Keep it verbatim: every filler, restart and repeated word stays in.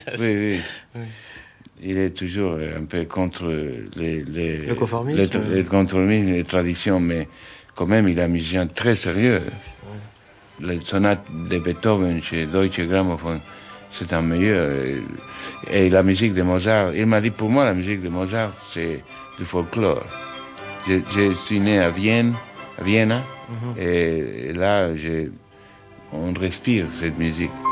Oui, oui. oui. Il est toujours un peu contre les, les, le conformisme. Les, les conformismes, les traditions, mais quand même, il est un musicien très sérieux. Ouais. Les sonates de Beethoven chez Deutsche Grammophon, c'est un meilleur. Et la musique de Mozart, il m'a dit pour moi, la musique de Mozart, c'est du folklore. Je, je suis né à Vienne, à Vienne, mm-hmm. et là, je, on respire cette musique.